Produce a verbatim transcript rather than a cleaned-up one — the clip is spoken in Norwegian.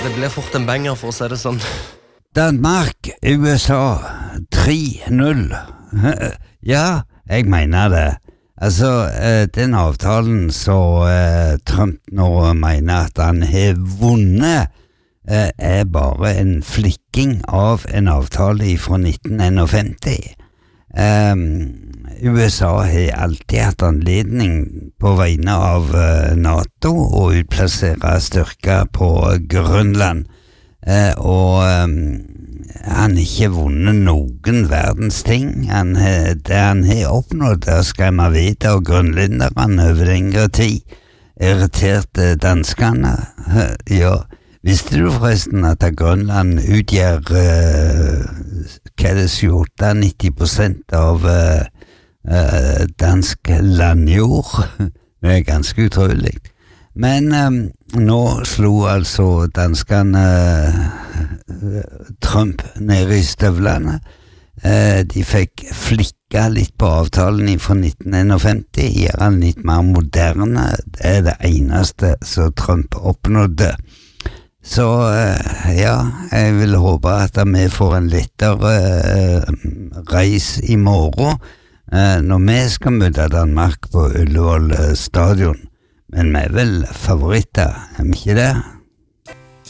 Det ble fort en banger, for å si det sånn. Danmark, U S A, tre null. Ja, jeg mener det. Altså, den avtalen så Trump nå mener at han har vunnet, er bare en flikking av en avtale fra nitten femti. Um, U S A har alltid hatt anledning på vegne av uh, NATO å utplassere styrker på Grønland, uh, og um, han har ikke vunnet noen verdens ting. Han, uh, det han har oppnådd er å skremme vidt av grønlenderne over lengre tid, irriterte danskene. Uh, ja, visste du forresten at Grønland utgjør uh, hva er det, sytti til nitti prosent av uh, uh, dansk landjord? Det er ganske utrolig. Men um, nå slo altså danskene uh, Trump ned i støvlene. Uh, de fikk flikka litt på avtalen fra nitten femti, gjør han litt mer moderne. Det er det eneste som Trump oppnådde. Så ja, jeg vil håpe at vi får en lettere uh, reis i morgen uh, når vi skal møte Danmark på Ullevål stadion. Men vi er vel favoritter, er vi ikke det?